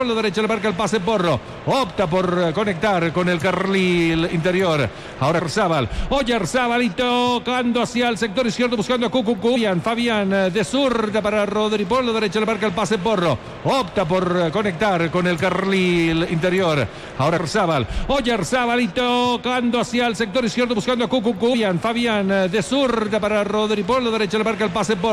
Por la derecha le marca el pase Porro. Opta por conectar con el carril interior. Ahora Oyarzábal y tocando hacia el sector izquierdo buscando a Cucucú. Fabián de zurda para Rodri. Por la derecha le marca el pase Porro. Opta por conectar con el carril interior. Ahora Oyarzábal y tocando hacia el sector izquierdo buscando a Cucucú. Fabián de zurda para Rodri. Por la derecha le marca el pase Porro.